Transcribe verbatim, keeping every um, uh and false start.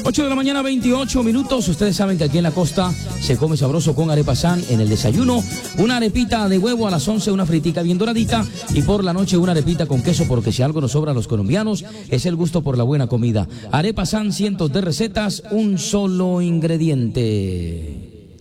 ocho de la mañana, veintiocho minutos. Ustedes saben que aquí en la costa se come sabroso con arepa San en el desayuno. Una arepita de huevo a las once, una fritica bien doradita. Y por la noche una arepita con queso, porque si algo nos sobra a los colombianos es el gusto por la buena comida. Arepa San, cientos de recetas, un solo ingrediente.